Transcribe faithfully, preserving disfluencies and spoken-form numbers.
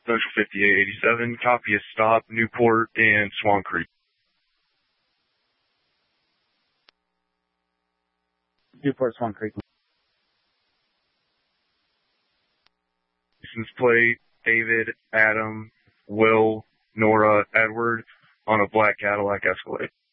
Central fifty-eight eighty-seven, copy a stop, Newport and Swan Creek. Newport, Swan Creek. License plate, David, Adam, Will, Nora, Edward, on a black Cadillac Escalade.